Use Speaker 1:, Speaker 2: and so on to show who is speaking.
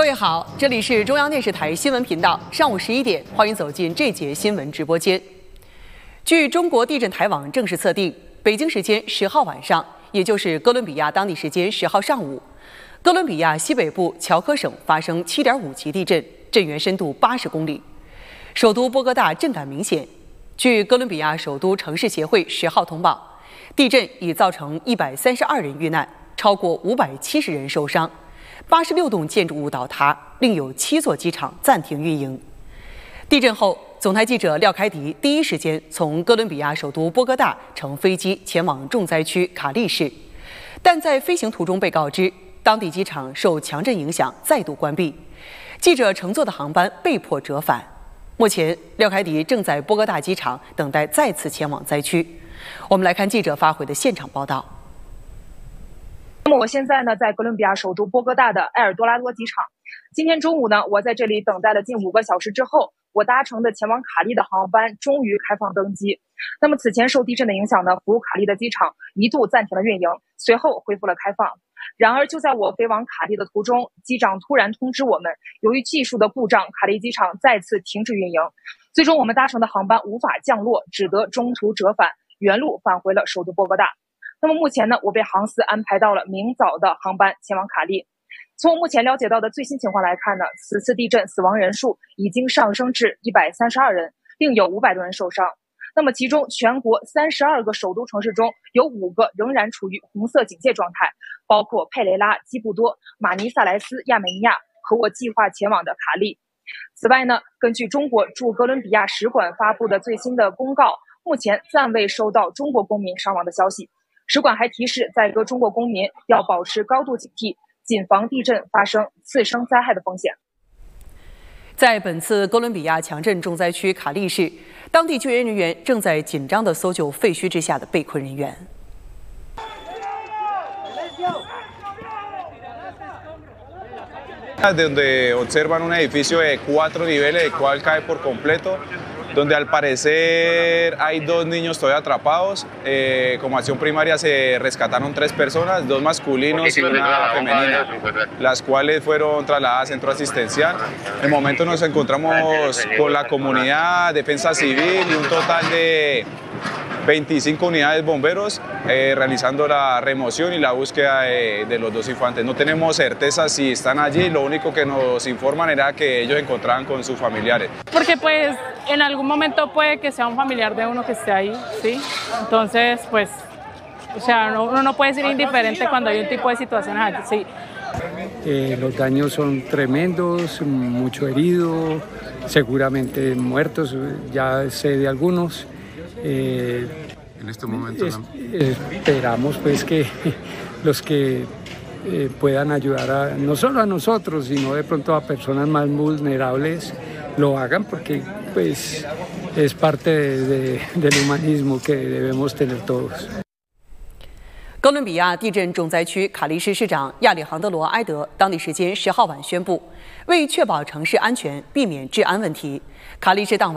Speaker 1: 各位好，这里是中央电视台新闻频道，上午11点，欢迎走进这节新闻直播间。据中国地震台网正式测定，北京时间10号晚上，也就是哥伦比亚当地时间10号上午，哥伦比亚西北部乔科省发生7.5级地震，震源深度80公里，首都波哥大震感明显。据哥伦比亚首都城市协会10号通报，地震已造成132人遇难，超过570人受伤。86栋建筑物倒塌，另有7座机场暂停运营。地震后，总台记者廖开迪第一时间从哥伦比亚首都波哥大乘飞机前往重灾区卡利市，但在飞行途中被告知，当地机场受强震影响再度关闭，记者乘坐的航班被迫折返。目前，廖开迪正在波哥大机场等待再次前往灾区。我们来看记者发回的现场报道。
Speaker 2: 那么我现在呢，在哥伦比亚首都波哥大的埃尔多拉多机场。今天中午呢，我在这里等待了近5个小时之后，我搭乘的前往卡利的航班终于开放登机。那么此前受地震的影响呢，服务卡利的机场一度暂停了运营，随后恢复了开放。然而就在我飞往卡利的途中，机长突然通知我们，由于技术的故障，卡利机场再次停止运营。最终我们搭乘的航班无法降落，只得中途折返，原路返回了首都波哥大。那么目前呢，我被航司安排到了明早的航班前往卡利。从目前了解到的最新情况来看呢，此次地震死亡人数已经上升至132人，另有500多人受伤。那么其中全国32个首都城市中有5个仍然处于红色警戒状态，包括佩雷拉、基布多、马尼萨莱斯、亚美尼亚和我计划前往的卡利。此外呢，根据中国驻哥伦比亚使馆发布的最新的公告，目前暂未收到中国公民伤亡的消息。使馆还提示在各中国公民要保持高度警惕，谨防地震发生次生灾害的风险。
Speaker 1: 在本次哥伦比亚强震重灾区卡利市，当地救援人员正在紧张地搜救废墟之下的被困人员。
Speaker 3: Donde observan un edificio de 4 niveles, el cual cae por completo, donde al parecer hay 2 niños todavía atrapados. Como acción primaria se rescataron 3 personas, 2 masculinos y una femenina, las cuales fueron trasladadas al centro asistencial. En el momento nos encontramos con la comunidad, defensa civil y un total de 25 unidades bomberos realizando la remoción y la búsqueda de los 2 infantes. No tenemos certeza si están allí, lo único que nos informan era que ellos se encontraban con sus familiares.
Speaker 4: Porque pues en algún momento puede que sea un familiar de uno que esté ahí, ¿sí? Entonces pues, o sea, uno no puede ser indiferente cuando hay un tipo de situaciones así.
Speaker 5: Los daños son tremendos, mucho herido, seguramente muertos, ya sé de algunos.
Speaker 6: En este momento
Speaker 5: esperamos pues que los que puedan ayudar no solo a nosotros, sino de pronto a personas más vulnerables lo hagan, porque pues es parte del humanismo que debemos tener todos.
Speaker 1: 哥伦比亚地震重灾区卡利市市长亚里杭德罗·埃德当地时间10号晚宣布，为确保城市安全，避免治安问题，卡利市当晚